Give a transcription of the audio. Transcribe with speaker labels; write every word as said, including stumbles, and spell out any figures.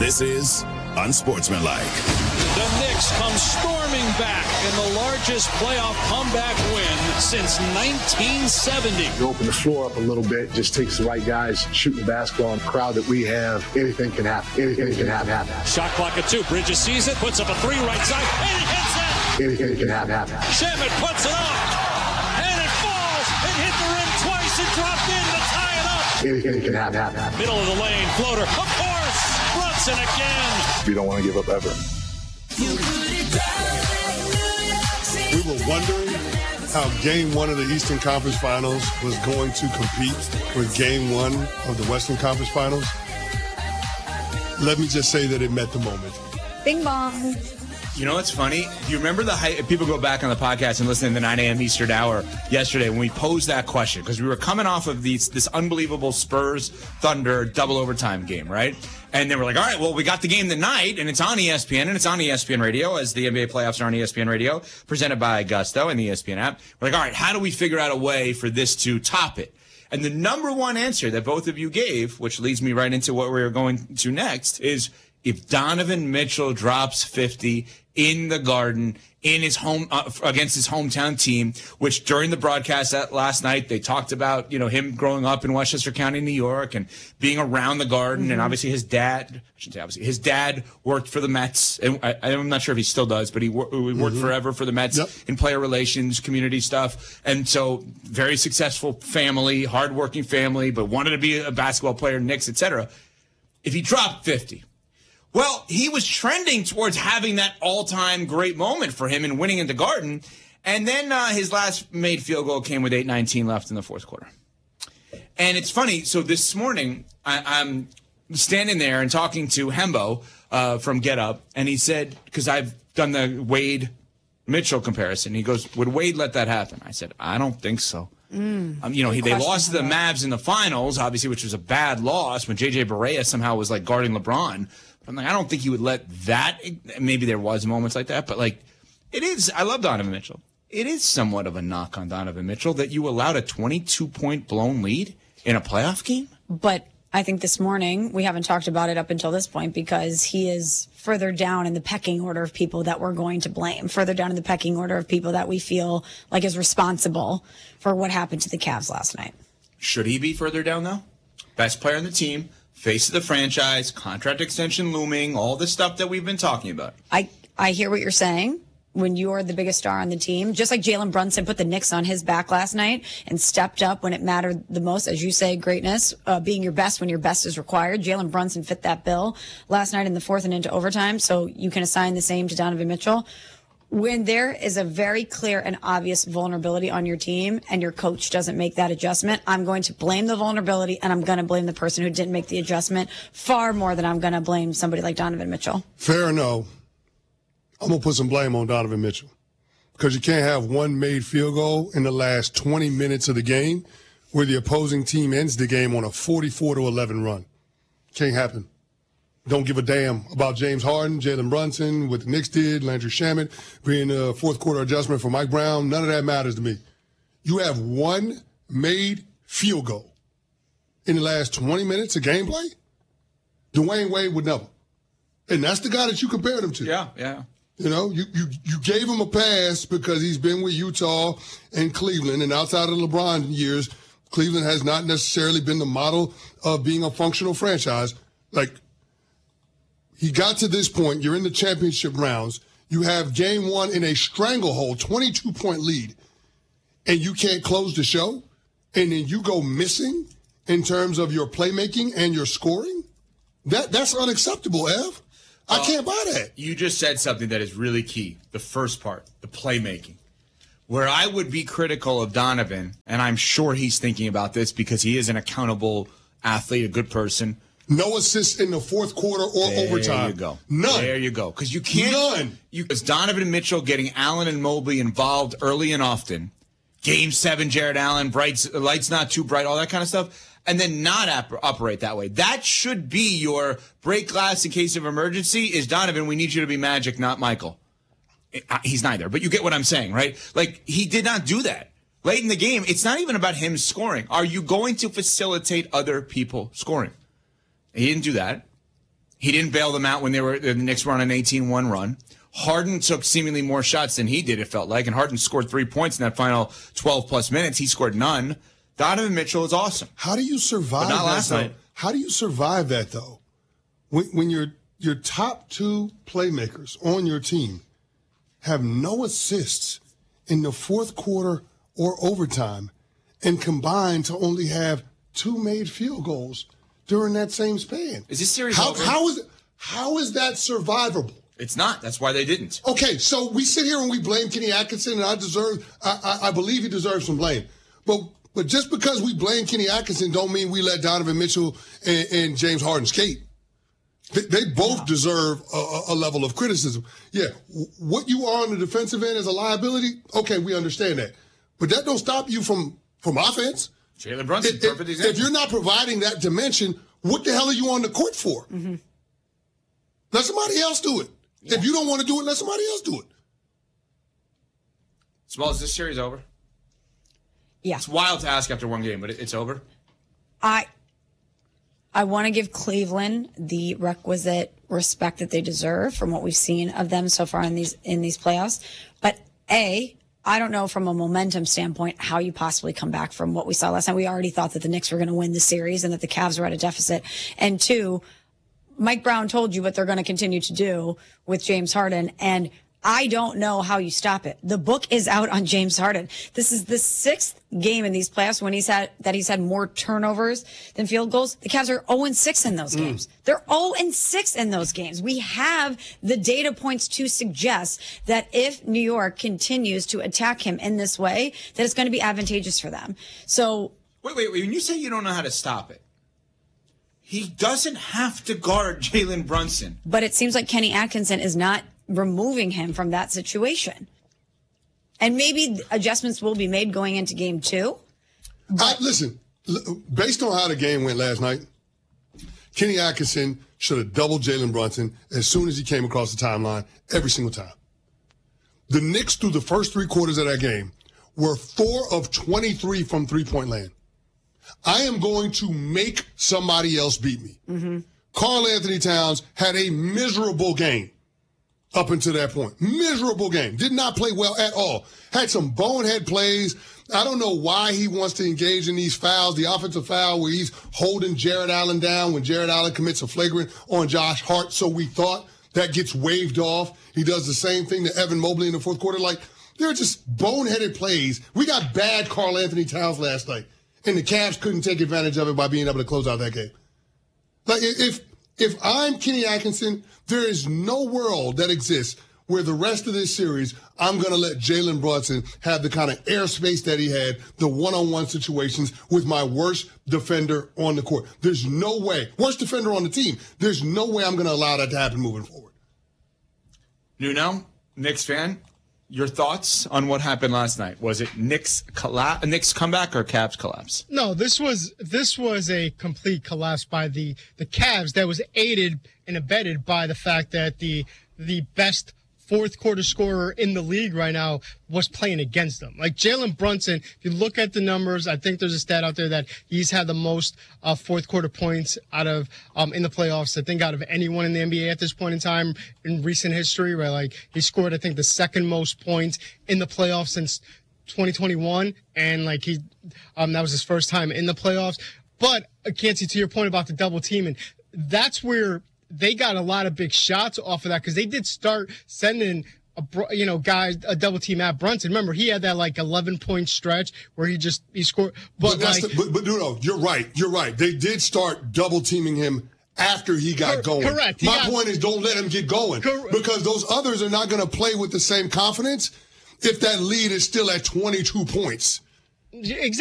Speaker 1: This is Unsportsmanlike.
Speaker 2: The Knicks come storming back in the largest playoff comeback win since nineteen seventy.
Speaker 3: You open the floor up a little bit, just takes the right guys shooting the basketball. And the crowd that we have, anything can happen. Anything can happen. happen.
Speaker 2: Shot clock at two. Bridges sees it, puts up a three right side, and he hits it.
Speaker 3: Anything can happen. happen.
Speaker 2: Shamet puts it up, and it falls. It hit the rim twice and dropped in to tie it up.
Speaker 3: Anything can happen. happen.
Speaker 2: Middle of the lane, floater, of course. Brunson again.
Speaker 3: We don't want to give up ever.
Speaker 4: We were wondering how game one of the Eastern Conference Finals was going to compete with game one of the Western Conference Finals. Let me just say that it met the moment.
Speaker 5: Bing bong.
Speaker 6: You know what's funny? Do you remember the hype? People go back on the podcast and listen to the nine a.m. Eastern Hour yesterday when we posed that question, because we were coming off of these, this unbelievable Spurs-Thunder double overtime game, right? And they were like, all right, well, we got the game tonight, and it's on E S P N, and it's on E S P N Radio, as the N B A playoffs are on E S P N Radio, presented by Gusto and the E S P N app. We're like, all right, how do we figure out a way for this to top it? And the number one answer that both of you gave, which leads me right into what we're going to next, is if Donovan Mitchell drops fifty in the Garden in his home uh, against his hometown team, which during the broadcast that last night they talked about, you know, him growing up in Westchester County, New York, and being around the Garden, mm-hmm. and obviously his dad. I shouldn't say obviously his dad worked for the Mets, and I, I'm not sure if he still does, but he, wor- he worked mm-hmm. forever for the Mets yep. in player relations, community stuff, and so very successful family, hardworking family, but wanted to be a basketball player, Knicks, et cetera. If he dropped fifty. Well, he was trending towards having that all-time great moment for him in winning at the Garden, and then uh, his last made field goal came with eight nineteen left in the fourth quarter. And it's funny, so this morning I, I'm standing there and talking to Hembo uh, from Get Up, and he said, because I've done the Wade-Mitchell comparison, he goes, would Wade let that happen? I said, I don't think so. Mm, um, you know, he, they lost to the Mavs in the finals, obviously, which was a bad loss when J J Barea somehow was like guarding LeBron. I'm like, I don't think he would let that. Maybe there was moments like that, but like, it is. I love Donovan Mitchell. It is somewhat of a knock on Donovan Mitchell that you allowed a twenty-two point blown lead in a playoff game.
Speaker 5: But I think this morning we haven't talked about it up until this point because he is further down in the pecking order of people that we're going to blame, further down in the pecking order of people that we feel like is responsible for what happened to the Cavs last night.
Speaker 6: Should he be further down though? Best player on the team. Face of the franchise, contract extension looming, all the stuff that we've been talking about.
Speaker 5: I, I hear what you're saying. When you're the biggest star on the team, just like Jalen Brunson put the Knicks on his back last night and stepped up when it mattered the most, as you say, greatness, uh, being your best when your best is required. Jalen Brunson fit that bill last night in the fourth and into overtime, so you can assign the same to Donovan Mitchell. When there is a very clear and obvious vulnerability on your team and your coach doesn't make that adjustment, I'm going to blame the vulnerability and I'm going to blame the person who didn't make the adjustment far more than I'm going to blame somebody like Donovan Mitchell.
Speaker 4: Fair enough. I'm going to put some blame on Donovan Mitchell because you can't have one made field goal in the last twenty minutes of the game where the opposing team ends the game on a forty-four to eleven run. Can't happen. Don't give a damn about James Harden, Jalen Brunson, what the Knicks did, Landry Shamet being a fourth quarter adjustment for Mike Brown. None of that matters to me. You have one made field goal in the last twenty minutes of gameplay? Dwayne Wade would never. And that's the guy that you compared him to.
Speaker 6: Yeah, yeah.
Speaker 4: You know, you, you, you gave him a pass because he's been with Utah and Cleveland, and outside of LeBron years, Cleveland has not necessarily been the model of being a functional franchise. Like, he got to this point. You're in the championship rounds. You have game one in a stranglehold, twenty-two point lead, and you can't close the show, and then you go missing in terms of your playmaking and your scoring? That That's unacceptable, Ev. I uh, can't buy that.
Speaker 6: You just said something that is really key, the first part, the playmaking. Where I would be critical of Donovan, and I'm sure he's thinking about this because he is an accountable athlete, a good person.
Speaker 4: No assists in the fourth quarter or
Speaker 6: there
Speaker 4: overtime.
Speaker 6: There you go.
Speaker 4: None.
Speaker 6: There you go. Because you can't.
Speaker 4: None.
Speaker 6: You, it's Donovan Mitchell getting Allen and Mobley involved early and often. Game seven, Jared Allen, bright, lights not too bright, all that kind of stuff. And then not op- operate that way. That should be your break glass in case of emergency is Donovan, we need you to be Magic, not Michael. He's neither, but you get what I'm saying, right? Like, he did not do that. Late in the game, it's not even about him scoring. Are you going to facilitate other people scoring? He didn't do that. He didn't bail them out when they were the Knicks were on an eighteen one run. Harden took seemingly more shots than he did, it felt like, and Harden scored three points in that final twelve-plus minutes. He scored none. Donovan Mitchell is awesome.
Speaker 4: How do you survive
Speaker 6: But not
Speaker 4: that,
Speaker 6: last
Speaker 4: though?
Speaker 6: night.
Speaker 4: How do you survive that, though? When, when your your top two playmakers on your team have no assists in the fourth quarter or overtime and combine to only have two made field goals during that same span.
Speaker 6: Is this series
Speaker 4: how,
Speaker 6: over?
Speaker 4: How is, how is that survivable?
Speaker 6: It's not. That's why they didn't.
Speaker 4: Okay, so we sit here and we blame Kenny Atkinson, and I deserve, I, I, I believe he deserves some blame. But but just because we blame Kenny Atkinson don't mean we let Donovan Mitchell and, and James Harden skate. They, they both deserve a, a level of criticism. Yeah, what you are on the defensive end as a liability, okay, we understand that. But that don't stop you from, from offense.
Speaker 6: Jalen Brunson,
Speaker 4: If,
Speaker 6: perfect
Speaker 4: if,
Speaker 6: example.
Speaker 4: if you're not providing that dimension, what the hell are you on the court for?
Speaker 5: Mm-hmm.
Speaker 4: Let somebody else do it. Yeah. If you don't want to do it, let somebody else do it.
Speaker 6: Smalls, is this series over?
Speaker 5: Yeah.
Speaker 6: It's wild to ask after one game, but it, it's over.
Speaker 5: I I want to give Cleveland the requisite respect that they deserve from what we've seen of them so far in these in these playoffs. But A, I don't know from a momentum standpoint how you possibly come back from what we saw last night. We already thought that the Knicks were going to win the series and that the Cavs were at a deficit. And two, Mike Brown told you what they're going to continue to do with James Harden, and I don't know how you stop it. The book is out on James Harden. This is the sixth game in these playoffs when he's had that he's had more turnovers than field goals. The Cavs are oh and six in those games. Mm. They're oh and six in those games. We have the data points to suggest that if New York continues to attack him in this way, that it's going to be advantageous for them. So
Speaker 6: wait, wait, wait. When you say you don't know how to stop it, he doesn't have to guard Jalen Brunson.
Speaker 5: But it seems like Kenny Atkinson is not removing him from that situation. And maybe adjustments will be made going into game two.
Speaker 4: I, listen, based on how the game went last night, Kenny Atkinson should have doubled Jalen Brunson as soon as he came across the timeline every single time. The Knicks, through the first three quarters of that game, were four of twenty-three from three-point land. I am going to make somebody else beat me. Mm-hmm. Karl Anthony Towns had a miserable game up until that point. Miserable game. Did not play well at all. Had some bonehead plays. I don't know why he wants to engage in these fouls. The offensive foul where he's holding Jared Allen down when Jared Allen commits a flagrant on Josh Hart. So we thought that gets waved off. He does the same thing to Evan Mobley in the fourth quarter. Like, they're just boneheaded plays. We got bad Karl Anthony Towns last night, and the Cavs couldn't take advantage of it by being able to close out that game. Like, if if I'm Kenny Atkinson, there is no world that exists where the rest of this series, I'm going to let Jalen Brunson have the kind of airspace that he had, the one-on-one situations with my worst defender on the court. There's no way. Worst defender on the team. There's no way I'm going to allow that to happen moving forward.
Speaker 6: Nuno, Knicks fan, your thoughts on what happened last night? Was it Knicks colla- Knicks comeback or Cavs collapse?
Speaker 7: No, this was this was a complete collapse by the, the Cavs that was aided and abetted by the fact that the the best fourth quarter scorer in the league right now was playing against them. Like Jalen Brunson, if you look at the numbers, I think there's a stat out there that he's had the most uh, fourth quarter points out of um, in the playoffs, I think out of anyone in the N B A at this point in time in recent history, right? Like he scored, I think, the second most points in the playoffs since twenty twenty-one. And like he, um, that was his first time in the playoffs. But uh, Canty, to your point about the double teaming, that's where they got a lot of big shots off of that because they did start sending, a, you know, guys a double team at Brunson. Remember, he had that like eleven point stretch where he just he scored. But,
Speaker 4: But, that's
Speaker 7: like,
Speaker 4: the, but, but no, no, you're right. You're right. They did start double teaming him after he got
Speaker 7: Cor-
Speaker 4: going.
Speaker 7: correct. He
Speaker 4: My
Speaker 7: got-
Speaker 4: point is, don't let him get going
Speaker 7: Cor-
Speaker 4: because those others are not going to play with the same confidence if that lead is still at twenty-two points.
Speaker 7: exactly.